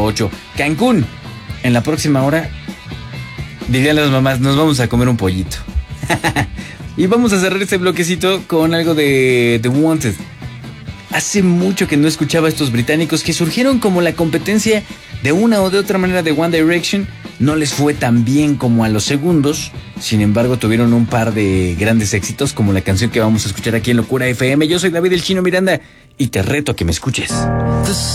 104.8. Cancún, en la próxima hora, dirían las mamás, nos vamos a comer un pollito. Y vamos a cerrar este bloquecito con algo de The Wanted. Hace mucho que no escuchaba a estos británicos que surgieron como la competencia de una o de otra manera de One Direction. No les fue tan bien como a los segundos. Sin embargo, tuvieron un par de grandes éxitos, como la canción que vamos a escuchar aquí en Locura FM. Yo soy David el Chino Miranda y te reto a que me escuches.